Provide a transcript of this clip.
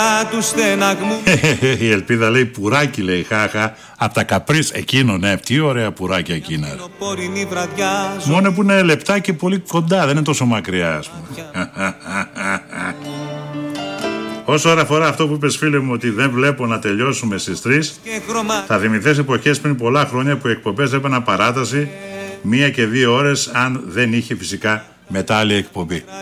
Η Ελπίδα λέει πουράκι, λέει, χάχα. Απ' τα καπρίς εκείνο, ναι, τι ωραία πουράκια εκείνα. Μόνο που είναι λεπτά και πολύ κοντά, δεν είναι τόσο μακριά, ας πούμε. Όσο ώρα αφορά αυτό που είπες, φίλε μου, ότι δεν βλέπω να τελειώσουμε στις 3, θα θυμηθείς εποχές πριν πολλά χρόνια που οι εκπομπές έπαιρναν παράταση 1 και 2 ώρες, αν δεν είχε φυσικά μετά άλλη εκπομπή.